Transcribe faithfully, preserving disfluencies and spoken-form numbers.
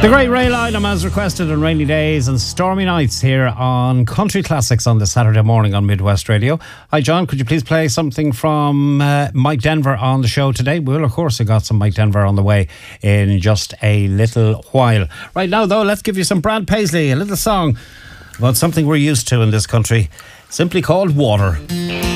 The great Ray Lynham as requested on rainy days and stormy nights here on Country Classics on this Saturday morning on Midwest Radio. Hi John, could you please play something from uh, Mike Denver on the show today? Well, of course, I got some Mike Denver on the way in just a little while. Right now though, let's give you some Brad Paisley, a little song about something we're used to in this country, simply called water.